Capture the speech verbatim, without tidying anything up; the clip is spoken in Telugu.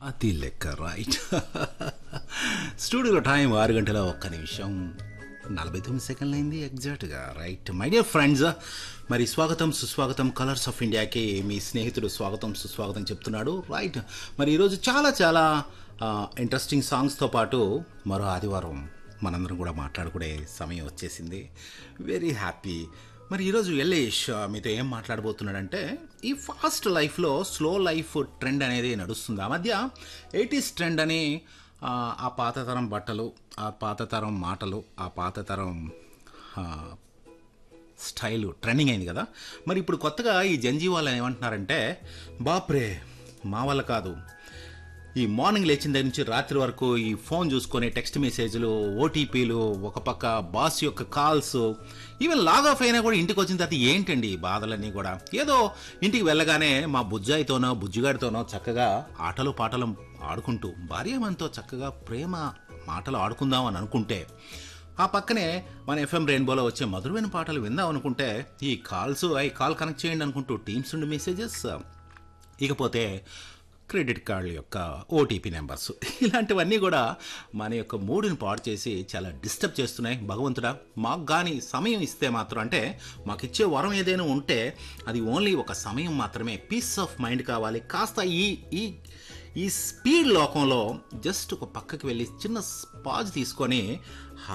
అది లెక్క రైట్. స్టూడియోలో టైం ఆరు గంటల ఒక్క నిమిషం నలభై తొమ్మిది సెకండ్లు అయింది ఎగ్జాక్ట్గా. రైట్ మై డియర్ ఫ్రెండ్స్, మరి స్వాగతం సుస్వాగతం కలర్స్ ఆఫ్ ఇండియాకి మీ స్నేహితుడు స్వాగతం సుస్వాగతం చెప్తున్నాడు. రైట్, మరి ఈరోజు చాలా చాలా ఇంట్రెస్టింగ్ సాంగ్స్తో పాటు మరో ఆదివారం మనందరం కూడా మాట్లాడుకునే సమయం వచ్చేసింది. Very happy. మరి ఈరోజు యల్లేష్ మీతో ఏం మాట్లాడబోతున్నాడంటే, ఈ ఫాస్ట్ లైఫ్లో స్లో లైఫ్ ట్రెండ్ అనేది నడుస్తుంది. ఆ మధ్య ఎయిటీస్ ట్రెండ్ అని ఆ పాతతరం బట్టలు, ఆ పాతతరం మాటలు, ఆ పాతతరం స్టైలు ట్రెండింగ్ అయింది కదా. మరి ఇప్పుడు కొత్తగా ఈ జంజీ వాళ్ళు ఏమంటున్నారంటే, బాప్రే మా వల్ల కాదు, ఈ మార్నింగ్ లేచిన దగ్గర నుంచి రాత్రి వరకు ఈ ఫోన్ చూసుకొని టెక్స్ట్ మెసేజ్లు, ఓటీపీలు, ఒక పక్క బాస్ యొక్క కాల్స్, ఈవెన్ లాగ్ ఆఫ్ అయినా కూడా ఇంటికి వచ్చిన తర్వాత ఏంటండి ఈ బాధలన్నీ కూడా. ఏదో ఇంటికి వెళ్ళగానే మా బుజ్జాయితోనో బుజ్జిగాడితోనో చక్కగా ఆటలు పాటలు ఆడుకుంటూ భార్యమంతో చక్కగా ప్రేమ మాటలు ఆడుకుందాం అని అనుకుంటే, ఆ పక్కనే మన ఎఫ్ఎం రెయిన్బోలో వచ్చే మధురమైన పాటలు విందాం అనుకుంటే ఈ కాల్స్, ఐ కాల్ కనెక్ట్ చేయండి అనుకుంటూ టీమ్స్ నుండి మెసేజెస్, ఇకపోతే క్రెడిట్ కార్డుల యొక్క ఓటీపీ నెంబర్స్, ఇలాంటివన్నీ కూడా మన యొక్క మూడుని పాడు చేసి చాలా డిస్టర్బ్ చేస్తున్నాయి. భగవంతుడా మాకు కానీ సమయం ఇస్తే మాత్రం, అంటే మాకు ఇచ్చే వరం ఏదైనా ఉంటే అది ఓన్లీ ఒక సమయం మాత్రమే, పీస్ ఆఫ్ మైండ్ కావాలి. కాస్త ఈ ఈ ఈ స్పీడ్ లోకంలో జస్ట్ ఒక పక్కకి వెళ్ళి చిన్న పాజ్ తీసుకొని